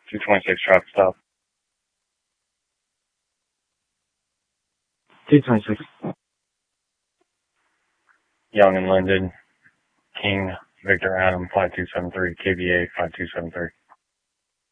226 traffic stop. 226. Young and Linden, King, Victor Adam, 5273, KBA 5273.